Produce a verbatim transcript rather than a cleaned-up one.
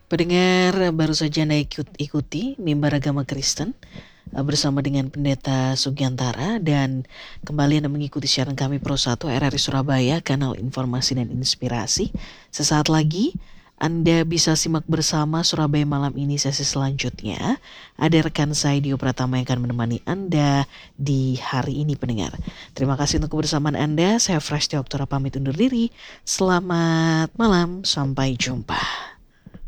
Pendengar, baru saja Anda ikut ikuti mimbar agama Kristen eh, bersama dengan Pendeta Sugiantara, dan kembali Anda mengikuti siaran kami Pro satu R R I Surabaya, kanal informasi dan inspirasi. Sesaat lagi Anda bisa simak bersama Surabaya Malam ini sesi selanjutnya. Ada rekan saya Dio Pratama yang akan menemani Anda di hari ini, pendengar. Terima kasih untuk kebersamaan Anda. Saya Fresh Oktora pamit undur diri. Selamat malam, sampai jumpa.